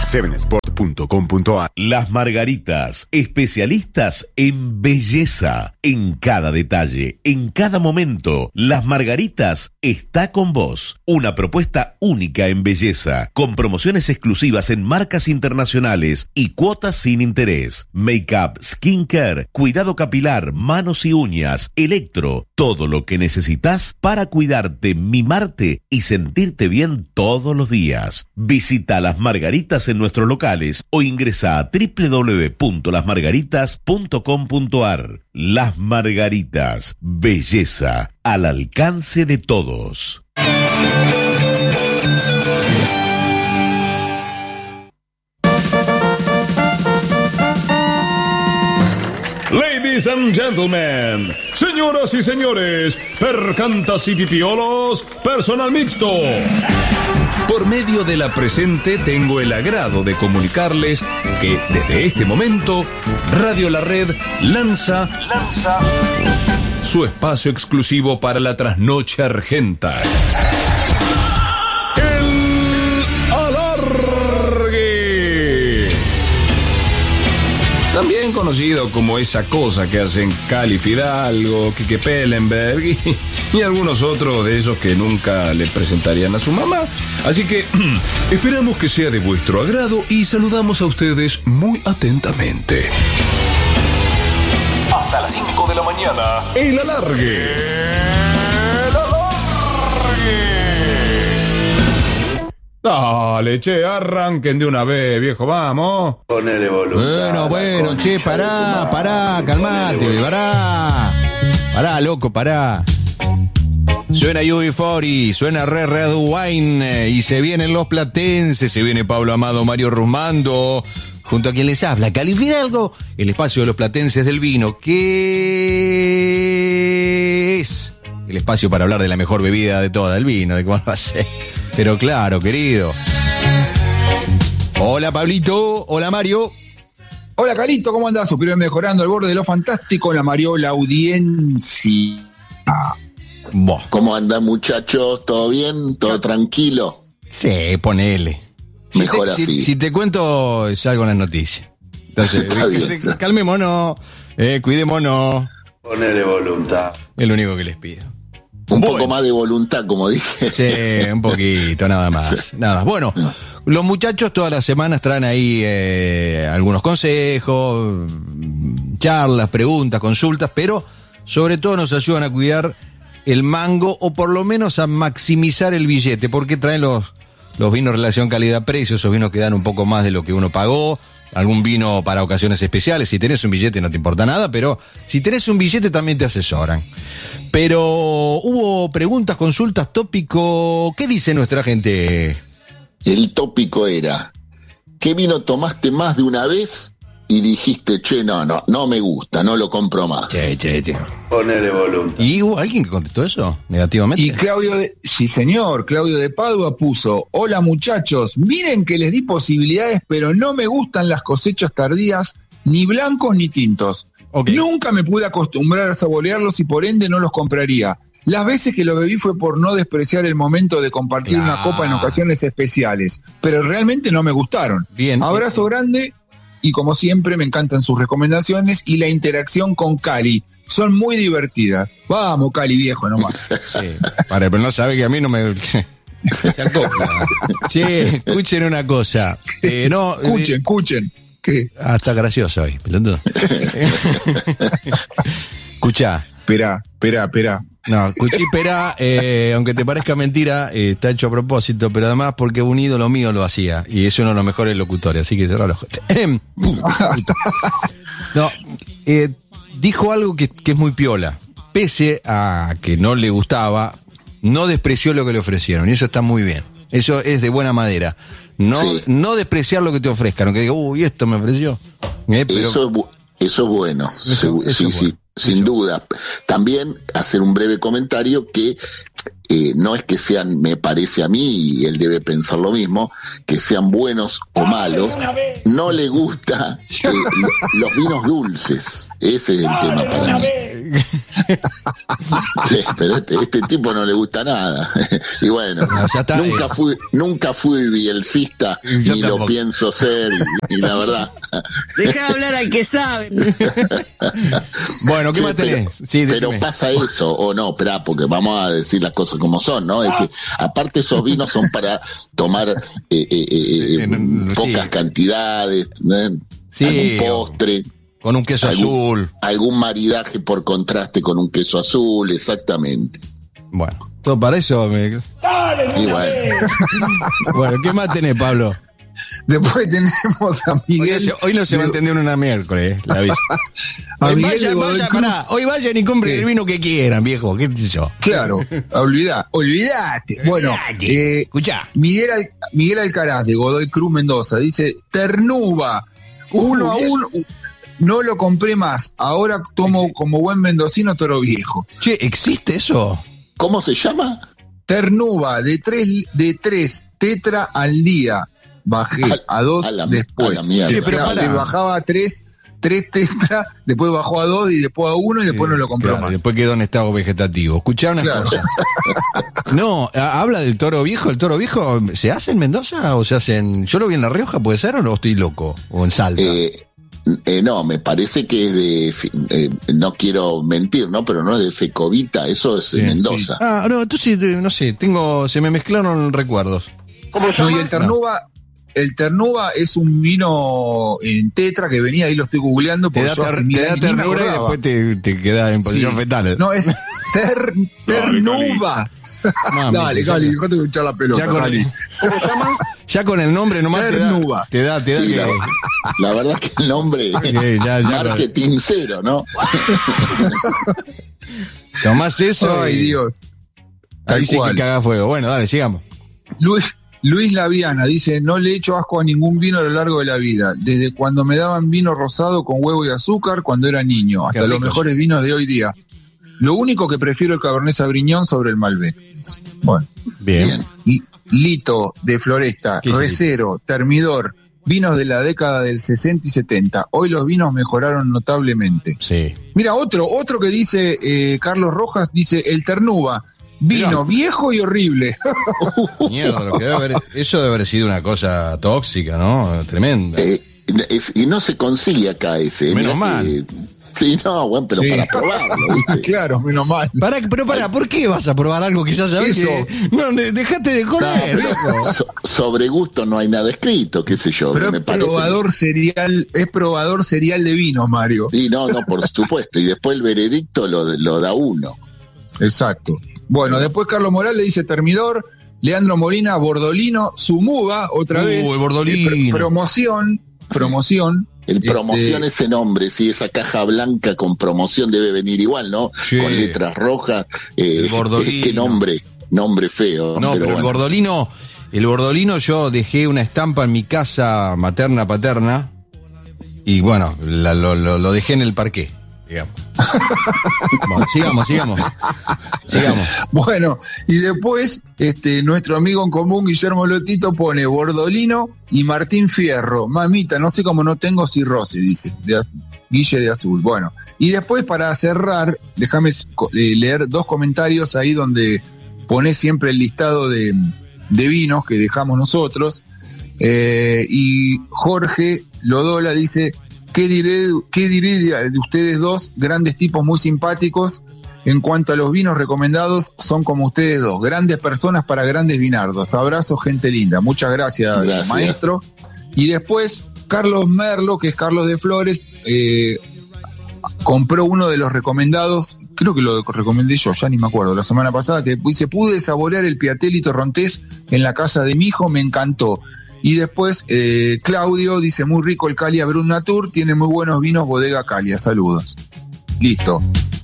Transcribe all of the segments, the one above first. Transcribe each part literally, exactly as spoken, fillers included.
siete sport punto com punto a r. Las Margaritas, especialistas en belleza. En cada detalle, en cada momento, Las Margaritas está con vos. Una propuesta única en belleza, con promociones exclusivas en marcas internacionales y cuotas sin interés. Make-up, skincare, cuidado capilar, manos y uñas, electro, todo lo que necesitas para cuidarte, mimarte y sentirte bien todos los días. Visita Las Margaritas en nuestros locales o ingresa a doble u doble u doble u punto las margaritas punto com punto a r. Las Margaritas, belleza al alcance de todos. Ladies and gentlemen, señoras y señores, percantas y pipiolos, personal mixto. Por medio de la presente tengo el agrado de comunicarles que desde este momento Radio La Red lanza, lanza su espacio exclusivo para la trasnoche argenta. El Alargue. También conocido como esa cosa que hacen Cali Fidalgo, Quique Pellenberg y, y algunos otros de esos que nunca le presentarían a su mamá. Así que esperamos que sea de vuestro agrado y saludamos a ustedes muy atentamente. Hasta las cinco de la mañana, El Alargue. El Alargue. Dale, che, arranquen de una vez, viejo, vamos. Ponele voluntad. Bueno, bueno, che, pará, pará, calmate, pará. Pará, loco, pará. Suena U B cuarenta, suena Re Red Wine y se vienen los platenses, se viene Pablo Amado, Mario Rusmando, junto a quien les habla, Cali Fidalgo, el espacio de los platenses del vino, que es el espacio para hablar de la mejor bebida de toda, el vino, de cómo va a ser. Pero claro, querido. Hola, Pablito. Hola, Mario. Hola, Calito, ¿cómo andás? Supieron mejorando al borde de lo fantástico, la Mariola audiencia. Boh. ¿Cómo andan, muchachos? ¿Todo bien? ¿Todo tranquilo? Sí, ponele. Si Mejor te, así. Si, si te cuento, salgo en las noticias. Entonces, Está bien. calmémonos, eh, cuidémonos. Ponele voluntad. Es lo único que les pido. Un Bueno. poco más de voluntad, como dije. Sí, un poquito, nada más. Nada más. Bueno, los muchachos todas las semanas traen ahí eh, algunos consejos, charlas, preguntas, consultas, pero sobre todo nos ayudan a cuidar el mango o por lo menos a maximizar el billete, porque traen los, los vinos relación calidad-precio, esos vinos que dan un poco más de lo que uno pagó, algún vino para ocasiones especiales. Si tenés un billete no te importa nada, pero si tenés un billete también te asesoran. Pero hubo preguntas, consultas, tópico. ¿Qué dice nuestra gente? El tópico era, ¿qué vino tomaste más de una vez? Y dijiste, che, no, no, no me gusta, no lo compro más. Che, che, che. Ponele voluntad. ¿Y hubo alguien que contestó eso negativamente? Y Claudio, de, sí señor, Claudio de Padua puso, hola muchachos, miren que les di posibilidades, pero no me gustan las cosechas tardías, ni blancos ni tintos. Okay. Nunca me pude acostumbrar a saborearlos y por ende no los compraría. Las veces que lo bebí fue por no despreciar el momento de compartir Claro. una copa en ocasiones especiales, pero realmente no me gustaron. Bien. Abrazo grande y como siempre me encantan sus recomendaciones y la interacción con Cali. Son muy divertidas. Vamos, Cali, viejo, nomás. Sí. Para, pero no sabe que a mí no me... Se acopla. Che, escuchen una cosa. Eh, no, Escuchen, eh, escuchen. ¿Qué? Ah, está gracioso hoy, pelotudo. Escuchá. Esperá, esperá, esperá. No, escuché, espera, eh, aunque te parezca mentira, eh, está hecho a propósito, pero además porque un ídolo mío lo hacía, y es uno de los mejores locutores, así que cerrá los ojos. No, eh, dijo algo que, que es muy piola. Pese a que no le gustaba, no despreció lo que le ofrecieron, y eso está muy bien. Eso es de buena madera. No, Sí. no despreciar lo que te ofrezcan, aunque diga, uy, esto me ofreció. Eh, pero- Eso, es bu- eso es bueno, Eso- Segu- eso sí, es sí, bueno. sin Eso. duda. También hacer un breve comentario que eh, no es que sean, me parece a mí, y él debe pensar lo mismo, que sean buenos o malos, no le gusta eh, lo- los vinos dulces. Ese es el tema para mí. Sí, pero este, este tipo no le gusta nada. Y bueno, No, ya está, nunca eh. fui, nunca fui bielcista, Yo ni tampoco. lo pienso ser, y, y la verdad. Deja de hablar al que sabe. Bueno, ¿qué Sí, más pero, tenés? Sí, pero decime. pasa eso, o no, esperá, porque vamos a decir las cosas como son, ¿no? Es que aparte esos vinos son para tomar eh, eh, eh, Eh, no, no, pocas sí. cantidades, ¿eh? Sí, Algún postre. Con un queso algún, azul. algún maridaje por contraste con un queso azul, exactamente. Bueno, todo para eso. Me... Y bueno, Bueno, ¿qué más tenés, Pablo? Después tenemos a Hoy Miguel. no se, hoy no se va a entender una miércoles, eh, la aviso. A Hoy Miguel de vayan, Godoy vayan, Cruz. pará, hoy vayan y compren ¿Qué? el vino que quieran, viejo, qué sé yo. Claro, olvidá, olvidate. Bueno, Olvidate. eh, Escuchá. Miguel, Al- Miguel Alcaraz de Godoy Cruz Mendoza dice: Ternuba, uno a Uh, uno. No lo compré más. Ahora tomo como buen mendocino Toro Viejo. Che, ¿existe eso? ¿cómo se llama? Ternuba de tres, de tres tetra al día. Bajé A- a dos a la- después. a la mierda. Sí, pero Claro, pará. se bajaba a tres, tres tetra, después bajó a dos y después a uno y después no lo compró Claro, más. después quedó en estado vegetativo. Escuchá una Claro. cosa. No, a- habla del toro viejo. ¿El toro viejo se hace en Mendoza o se hace en... Yo lo vi en La Rioja, ¿puede ser o no estoy loco? ¿O en Salta? Eh, eh, no, me parece que es de, si- eh, no quiero mentir, ¿no? Pero no es de Fecovita, eso es Sí, de Mendoza. Ah, no, entonces, eh, no sé, tengo, se me mezclaron recuerdos. No, y el Ternuba, el Ternuba es un vino en tetra que venía, ahí lo estoy googleando Te porque da, yo hace ter- mil te da años ni me ternura y acordaba. después te, te quedas en posición Sí. fetal. No, es ter, Ternuba. Mami, Dale, ya- Cali, dejate de escuchar la pelota, ya, con Cali. el, ya con el nombre nomás te da, Ternuba. te da, te da Sí, que... la, la verdad que el nombre Sí, ya, ya, marketing cero, ¿no? Tomás eso Ay, y Dios. Tal ahí sí cual. que caga fuego. Bueno, dale, sigamos. Luis, Luis Laviana dice: no le echo asco a ningún vino a lo largo de la vida. Desde cuando me daban vino rosado con huevo y azúcar cuando era niño, hasta Qué los ricos. mejores vinos de hoy día. Lo único que prefiero el Cabernet Sauvignon sobre el Malbec. Bueno. Bien. Y Lito de Floresta, ¿Qué es Recero, Termidor, vinos de la década del sesenta y setenta. Hoy los vinos mejoraron notablemente. Sí. Mira, otro, otro que dice eh, Carlos Rojas, dice el Ternuba, vino Mirá. viejo y horrible. Mierda, lo que debe haber, eso debe haber sido una cosa tóxica, ¿no? Tremenda. Eh, es- y no se consigue acá ese. Menos mirá mal. que- sí, no, bueno, pero Sí. para probarlo, ¿viste? Claro, menos mal. Pará, pero pará, ¿por qué vas a probar algo que ya sabes Eso. que... No, de- dejate de No, joder, pero viejo. so- sobre gusto no hay nada escrito, qué sé yo. Pero me es parece. probador serial, es probador serial de vinos, Mario. Sí, no, no, por supuesto. Y después el veredicto lo, lo da uno. Exacto. Bueno, después Carlos Morales dice Termidor, Leandro Molina, Bordolino, Sumuba, otra Uh, vez. el Bordolino. Eh, pr- promoción, promoción. El Este, promoción, ese nombre, sí, esa caja blanca con promoción debe venir igual, ¿no? Sí. Con letras rojas. Eh, El Bordolino. Qué nombre, nombre feo. No, pero, el bueno. bordolino, el bordolino yo dejé una estampa en mi casa materna paterna y bueno, la- lo, lo- lo dejé en el parqué, digamos. Bueno, sigamos, sigamos. Sigamos. Bueno, y después este nuestro amigo en común Guillermo Lotito pone Bordolino y Martín Fierro. Mamita, no sé cómo no tengo cirrosis, dice, de, az- Guille de Azul. Bueno, y después para cerrar, déjame co- eh, leer dos comentarios ahí donde pone siempre el listado de, de vinos que dejamos nosotros. Eh, y Jorge Lodola dice: ¿Qué diré, qué diré de de ustedes dos? Grandes tipos muy simpáticos. En cuanto a los vinos recomendados, son como ustedes dos, grandes personas para grandes vinardos. Abrazos, gente linda. Muchas gracias, Gracias. maestro. Y después, Carlos Merlo, que es Carlos de Flores, eh, compró uno de los recomendados, creo que lo recomendé yo, ya ni me acuerdo, la semana pasada, que dice: pude saborear el Piatelli Torrontés en la casa de mi hijo, me encantó. Y después, eh, Claudio dice: muy rico el Calia Brut Natur, tiene muy buenos vinos Bodega Calia, saludos. Listo.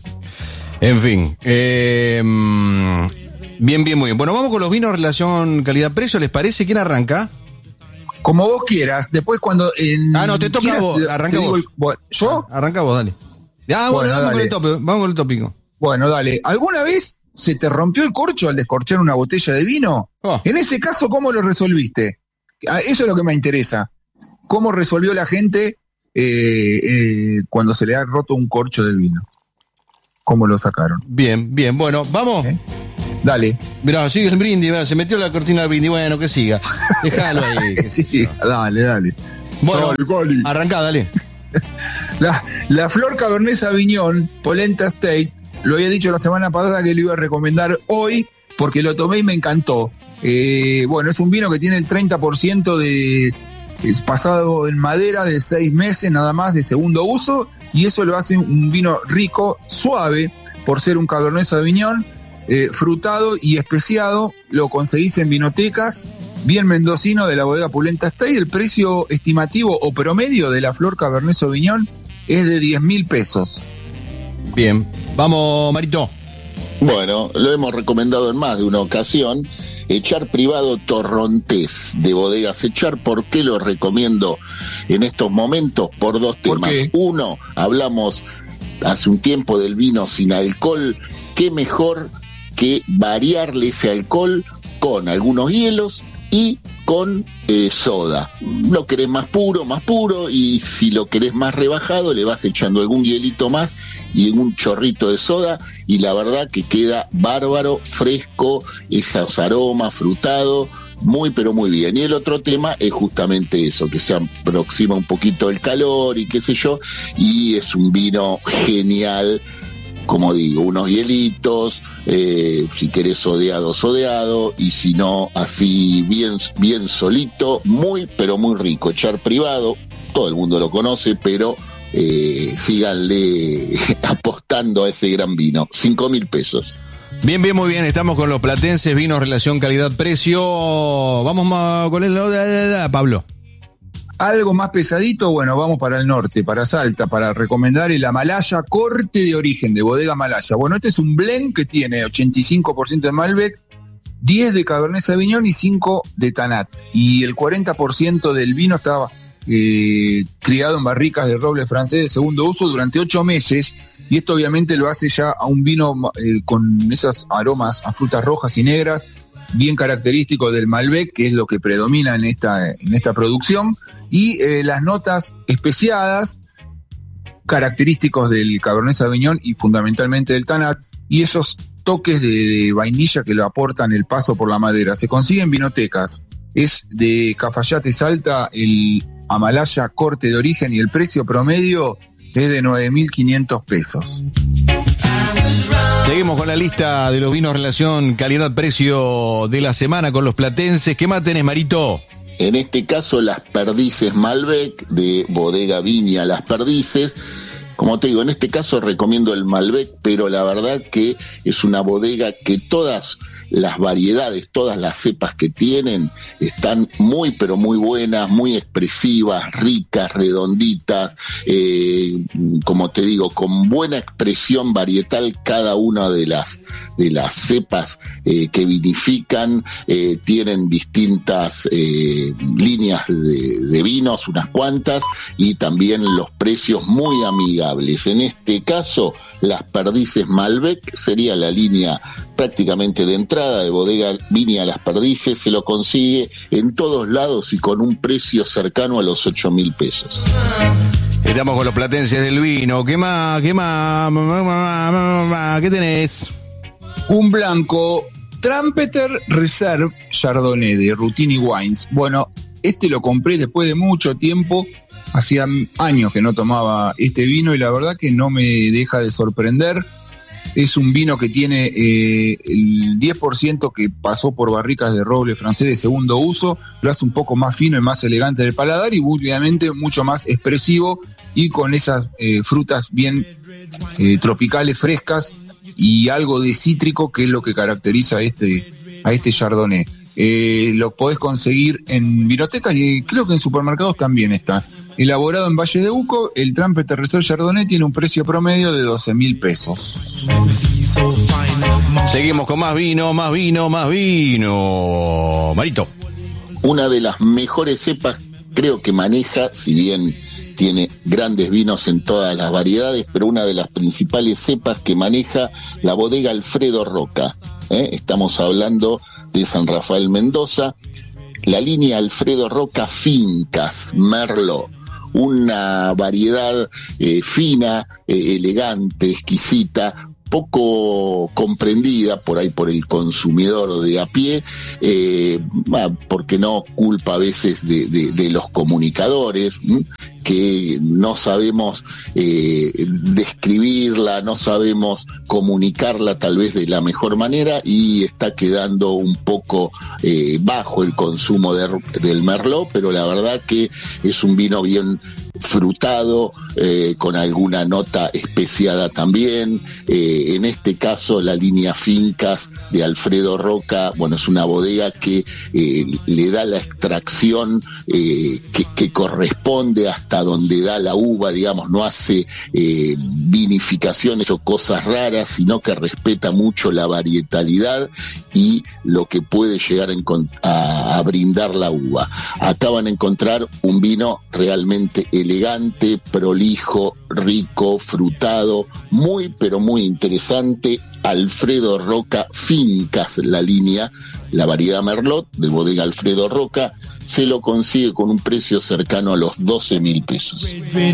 En fin. eh, mm, bien, bien, muy bien. Bueno, vamos con los vinos relación calidad-precio, ¿les parece? ¿Quién arranca? Como vos quieras, después cuando... en- Ah, no, te toca a quieras, vos, te- arranca te digo vos. el- bueno, ¿yo? Arranca vos, dale. Ah, bueno, Bueno, vamos con dale. el tópico. Vamos con el tópico. Bueno, dale. ¿Alguna vez se te rompió el corcho al descorchar una botella de vino? Oh. En ese caso, ¿cómo lo resolviste? Ah, eso es lo que me interesa. ¿Cómo resolvió la gente eh, eh, cuando se le ha roto un corcho de vino? cómo lo sacaron. Bien, bien, bueno, vamos. ¿Eh? Dale. Mirá, sigue el brindis, mirá, se metió la cortina del brindis, bueno, que siga. Déjalo ahí. Que sí, siga. dale, dale. Bueno, dale, dale. Arrancá, dale. La, la flor Cabernet Sauvignon, Polenta State, lo había dicho la semana pasada que lo iba a recomendar hoy, porque lo tomé y me encantó. Eh, bueno, es un vino que tiene el treinta por ciento de es pasado en madera de seis meses nada más de segundo uso, y eso lo hace un vino rico, suave, por ser un Cabernet Sauvignon, eh, frutado y especiado. Lo conseguís en vinotecas, bien mendocino, de la bodega Polenta State. El precio estimativo o promedio de la flor Cabernet Sauvignon es de diez mil pesos. Bien, vamos, Marito. Bueno, lo hemos recomendado en más de una ocasión. Echar Privado Torrontés de Bodegas Echar. ¿Por qué lo recomiendo en estos momentos? Por dos temas. ¿Por qué? Uno, hablamos hace un tiempo del vino sin alcohol. ¿Qué mejor que variarle ese alcohol con algunos hielos y con eh, soda? Lo querés más puro, más puro, y si lo querés más rebajado, le vas echando algún hielito más y un chorrito de soda, y la verdad que queda bárbaro, fresco, esos aromas, frutado, muy pero muy bien. Y el otro tema es justamente eso, que se aproxima un poquito el calor y qué sé yo, y es un vino genial. Como digo, unos hielitos, eh, si querés sodeado, sodeado, y si no, así bien, bien solito, muy, pero muy rico. Echar Privado, todo el mundo lo conoce, pero eh, síganle apostando a ese gran vino. Cinco mil pesos. Bien, bien, muy bien, estamos con los platenses, vinos, relación, calidad, precio. Vamos más con el Pablo. Algo más pesadito, bueno, vamos para el norte, para Salta, para recomendar el Amalaya Corte de Origen, de Bodega Amalaya. Bueno, este es un blend que tiene ochenta y cinco por ciento de Malbec, diez de Cabernet Sauvignon y cinco de Tanat. Y el cuarenta por ciento del vino estaba eh, criado en barricas de roble francés de segundo uso durante ocho meses. Y esto obviamente lo hace ya a un vino eh, con esos aromas a frutas rojas y negras, bien característico del Malbec, que es lo que predomina en esta, en esta producción, y eh, las notas especiadas, característicos del Cabernet Sauvignon y fundamentalmente del Tanat, y esos toques de, de vainilla que lo aportan el paso por la madera. Se consigue en vinotecas. Es de Cafayate Salta, el Amalaya Corte de Origen, y el precio promedio es de nueve mil quinientos pesos. Seguimos con la lista de los vinos relación calidad-precio de la semana con los platenses. ¿Qué más tenés, Marito? En este caso, Las Perdices Malbec, de Bodega Viña Las Perdices. Como te digo, en este caso recomiendo el Malbec, pero la verdad que es una bodega que todas las variedades, todas las cepas que tienen están muy pero muy buenas, muy expresivas, ricas, redonditas, eh, como te digo, con buena expresión varietal cada una de las de las cepas eh, que vinifican. Eh, tienen distintas eh, líneas de, de vinos, unas cuantas, y también los precios muy amigables. En este caso, Las Perdices Malbec sería la línea prácticamente de entrada de Bodega Viña Las Perdices. Se lo consigue en todos lados y con un precio cercano a los ocho mil pesos. Estamos con los platenses del vino. ¿Qué más? ¿Qué más? ¿Qué tenés? Un blanco Trumpeter Reserve Chardonnay de Rutini Wines. Bueno, este lo compré después de mucho tiempo. Hacía años que no tomaba este vino y la verdad que no me deja de sorprender. Es un vino que tiene eh, el diez por ciento que pasó por barricas de roble francés de segundo uso, lo hace un poco más fino y más elegante del paladar, y obviamente mucho más expresivo y con esas eh, frutas bien eh, tropicales, frescas, y algo de cítrico, que es lo que caracteriza a este, a este Chardonnay. Eh, lo podés conseguir en vinotecas y creo que en supermercados también está. Elaborado en Valle de Uco, el Trumpeter Reserve Chardonnay tiene un precio promedio de doce mil pesos. Seguimos con más vino, más vino, más vino. Marito. Una de las mejores cepas creo que maneja, si bien tiene grandes vinos en todas las variedades, pero una de las principales cepas que maneja la bodega Alfredo Roca. ¿eh? Estamos hablando de San Rafael Mendoza, la línea Alfredo Roca Fincas Merlot, una variedad eh, fina, eh, elegante, exquisita, poco comprendida por ahí por el consumidor de a pie, eh, porque no culpa a veces de, de, de los comunicadores, ¿m? que no sabemos eh, describirla, no sabemos comunicarla tal vez de la mejor manera y está quedando un poco eh, bajo el consumo de, del Merlot, pero la verdad que es un vino bien frutado, eh, con alguna nota especiada también. Eh, en este caso la línea Fincas de Alfredo Roca, bueno, es una bodega que eh, le da la extracción eh, que, que corresponde hasta donde da la uva, digamos, no hace eh, vinificaciones o cosas raras, sino que respeta mucho la varietalidad y lo que puede llegar a, encont- a, a brindar la uva. Acá van a encontrar un vino realmente elegante, prolijo, rico, frutado, muy pero muy interesante. Alfredo Roca Fincas, la línea, la variedad Merlot de bodega Alfredo Roca, se lo consigue con un precio cercano a los doce mil pesos.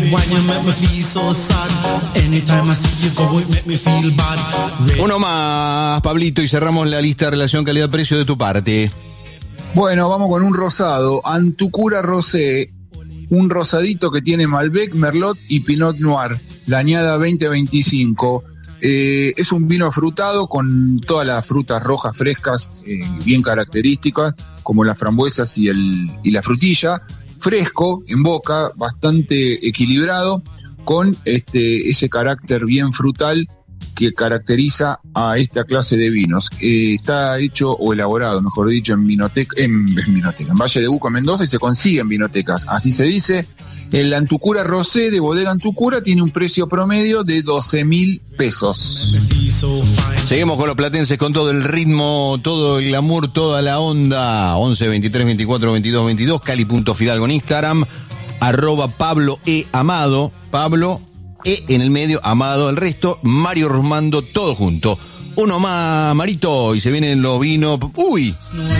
Uno más, Pablito, y cerramos la lista de relación calidad-precio de tu parte. Bueno, vamos con un rosado, Antucura Rosé, un rosadito que tiene Malbec, Merlot y Pinot Noir, la añada veinte veinticinco. Eh, es un vino frutado con todas las frutas rojas frescas, eh, bien características, como las frambuesas y, el, y la frutilla, fresco en boca, bastante equilibrado, con este, ese carácter bien frutal que caracteriza a esta clase de vinos. Eh, está hecho o elaborado, mejor dicho, en vinoteca, en, en vinoteca, en Valle de Uco, Mendoza, y se consigue en vinotecas, así se dice. El Antucura Rosé de bodega Antucura tiene un precio promedio de doce mil pesos. Seguimos con los platenses, con todo el ritmo, todo el glamour, toda la onda. once, veintitrés, veinticuatro, veintidós, veintidós, Cali.Fidalgo en Instagram, arroba Pablo E. Amado, Pablo E en el medio, Amado el resto, Mario Rusmando, todo junto. Uno más, Marito, y se vienen los vinos. Uy,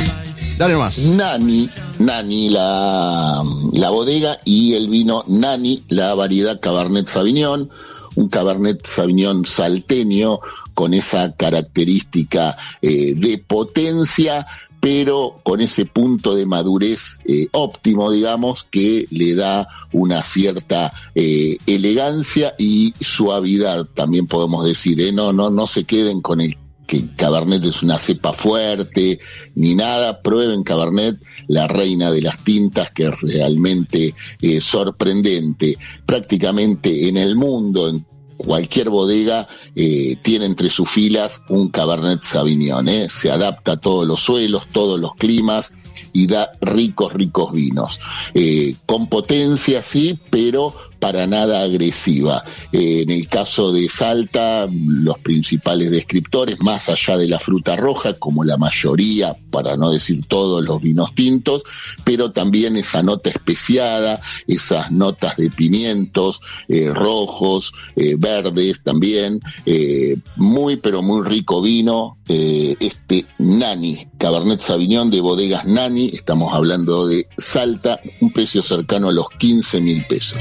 dale nomás. Nani, Nani, la, la bodega, y el vino Nani, la variedad Cabernet Sauvignon, un Cabernet Sauvignon salteño con esa característica eh, de potencia, pero con ese punto de madurez eh, óptimo, digamos, que le da una cierta eh, elegancia y suavidad, también podemos decir, ¿eh? No, no, no se queden con el que Cabernet es una cepa fuerte, ni nada. Prueben Cabernet, la reina de las tintas, que es realmente eh, sorprendente. Prácticamente en el mundo, en cualquier bodega, eh, tiene entre sus filas un Cabernet Sauvignon, ¿eh? Se adapta a todos los suelos, todos los climas, y da ricos, ricos vinos. Eh, con potencia, sí, pero para nada agresiva. Eh, en el caso de Salta, los principales descriptores, más allá de la fruta roja, como la mayoría, para no decir todos los vinos tintos, pero también esa nota especiada, esas notas de pimientos eh, rojos, eh, verdes también, eh, muy pero muy rico vino, eh, este Nani, Cabernet Sauvignon de bodegas Nani, estamos hablando de Salta, un precio cercano a los quince mil pesos.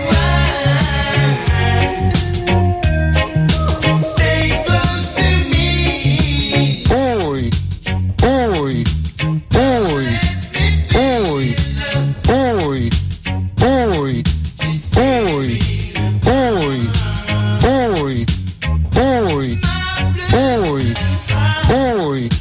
Uy, uy, uy, uy, uy, uy, uy, uy, uy, uy, uy, uy.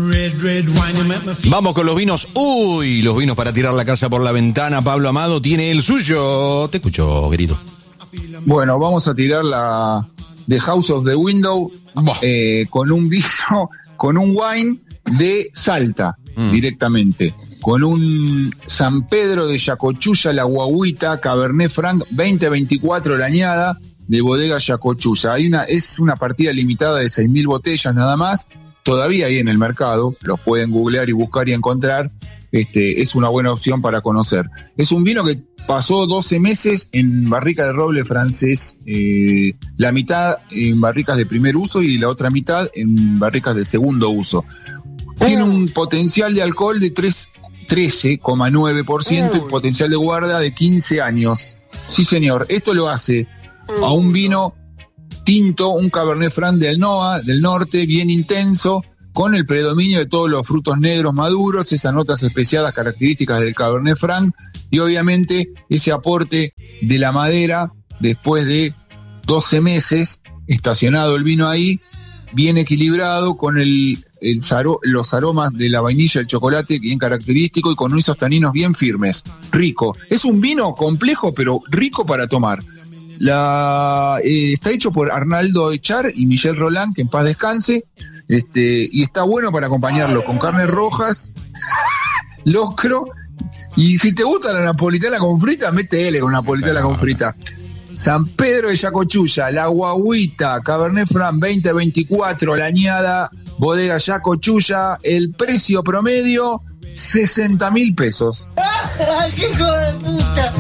Vamos con los vinos. Uy, los vinos para tirar la casa por la ventana. Pablo Amado tiene el suyo. Te escucho, querido. Bueno, vamos a tirar la The House of the Window eh, con un vino, con un wine de Salta, mm. directamente. Con un San Pedro de Yacochulla, la Guaguita, Cabernet Franc veinte veinticuatro la añada de bodega Yacochulla. Hay una, es una partida limitada de seis mil botellas nada más. Todavía hay en el mercado, los pueden googlear y buscar y encontrar. Este, es una buena opción para conocer. Es un vino que pasó doce meses en barrica de roble francés, eh, la mitad en barricas de primer uso y la otra mitad en barricas de segundo uso. Tiene un potencial de alcohol de trece coma nueve por ciento y potencial de guarda de quince años. Sí, señor, esto lo hace a un vino tinto, un Cabernet Franc del N O A, del norte, bien intenso, con el predominio de todos los frutos negros maduros, esas notas especiadas características del Cabernet Franc, y obviamente ese aporte de la madera después de doce meses estacionado el vino ahí, bien equilibrado, con el, el los aromas de la vainilla y el chocolate bien característico y con esos taninos bien firmes. Rico. Es un vino complejo, pero rico para tomar. La, eh, está hecho por Arnaldo Echar y Michel Roland, que en paz descanse, este, y está bueno para acompañarlo con carnes rojas, locro, y si te gusta la napolitana con frita, métele con napolitana con frita. San Pedro de Yacochulla, La Guaguita, Cabernet Franc veinte veinticuatro, la añada, bodega Yacochulla, el precio promedio sesenta mil pesos. ¡Ay, qué hijo de puta!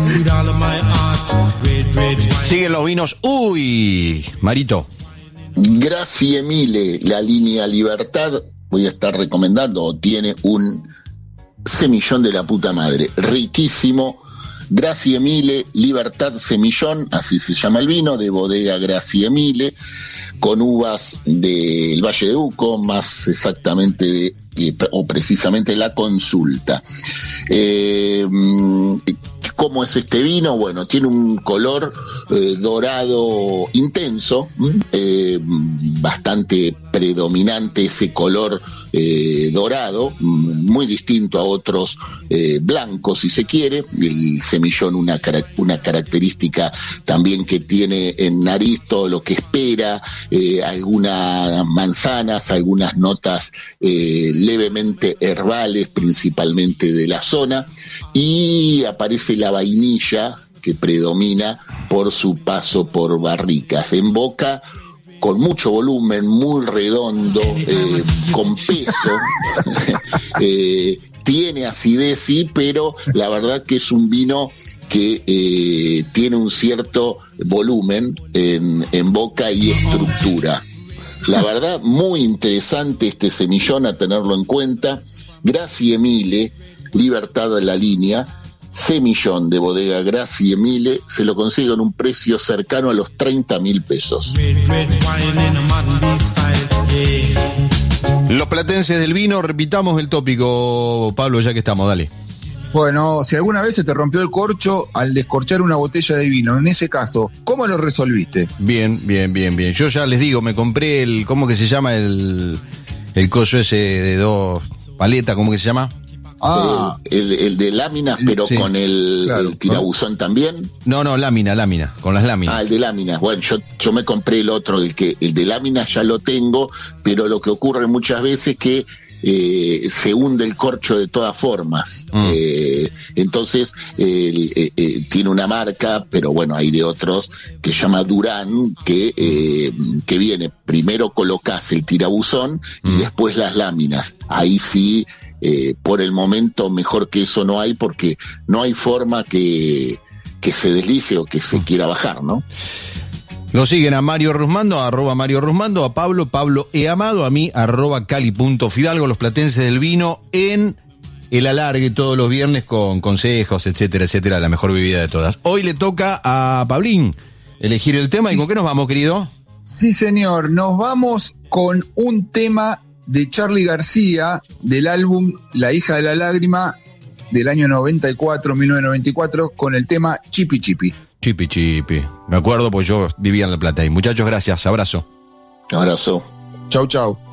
Siguen los vinos. Uy, Marito. Gracie Emile, la línea Libertad, voy a estar recomendando, tiene un semillón de la puta madre, riquísimo. Gracie Emile, Libertad Semillón, así se llama el vino, de bodega Gracie Emile, con uvas del Valle de Uco, más exactamente de, o precisamente La Consulta. Eh, ¿Cómo es este vino? Bueno, tiene un color eh, dorado intenso, eh, bastante predominante ese color eh, dorado, muy distinto a otros eh, blancos, si se quiere. El semillón, una, una característica también que tiene en nariz, todo lo que espera, eh, algunas manzanas, algunas notas eh, levemente herbales, principalmente de la zona, y aparece la vainilla que predomina por su paso por barricas. En boca, con mucho volumen, muy redondo, eh, con peso, eh, tiene acidez, sí, pero la verdad que es un vino que eh, tiene un cierto volumen en, en boca y estructura. La verdad, muy interesante este semillón, a tenerlo en cuenta. Gracie Emile, Libertad de la línea, semillón de bodega Gracie Emile, se lo consigue en un precio cercano a los treinta mil pesos. Los platenses del vino, repitamos el tópico, Pablo, ya que estamos, dale. Bueno, si alguna vez se te rompió el corcho al descorchar una botella de vino, en ese caso, ¿cómo lo resolviste? Bien, bien, bien, bien. Yo ya les digo, me compré el, ¿cómo que se llama? El, el coso ese de dos paletas, ¿cómo que se llama? Ah, el, el, el de láminas, pero sí, con el, claro, el tirabuzón, ¿no? También. No, no, lámina, lámina, con las láminas. Ah, el de láminas. Bueno, yo, yo me compré el otro, el que el de láminas ya lo tengo, pero lo que ocurre muchas veces es que eh, se hunde el corcho de todas formas. Mm. Eh, entonces, eh, eh, eh, tiene una marca, pero bueno, hay de otros, que se llama Durán, que, eh, que viene, primero colocás el tirabuzón mm. y después las láminas. Ahí sí. Eh, por el momento mejor que eso no hay, porque no hay forma que, que se deslice o que se quiera bajar, ¿no? Lo siguen a Mario Rusmando, arroba Mario Rusmando, a Pablo, Pablo E. Amado, a mí, arroba Cali.Fidalgo, los platenses del vino en el alargue todos los viernes con consejos, etcétera, etcétera, la mejor bebida de todas. Hoy le toca a Pablín elegir el tema. ¿Y con qué nos vamos, querido? Sí, señor, nos vamos con un tema de Charly García, del álbum La hija de la lágrima, del año noventa y cuatro, mil novecientos noventa y cuatro, con el tema Chipi Chipi. Chipi Chipi. Me acuerdo, pues yo vivía en La Plata. Y muchachos, gracias. Abrazo. Abrazo. Chau, chau.